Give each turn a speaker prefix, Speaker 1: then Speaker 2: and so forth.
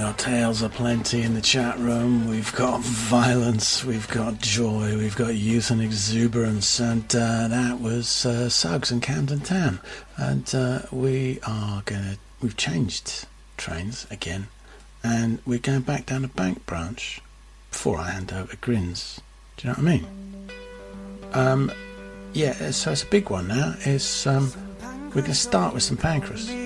Speaker 1: got tales aplenty in the chat room. We've got violence, we've got joy, we've got youth and exuberance, and that was Suggs and Camden Town. And we've changed trains again, and we're going back down the Bank branch before I hand over to Grins. Do you know what I mean? Yeah, so it's a big one now. We're going to start with St Pancras.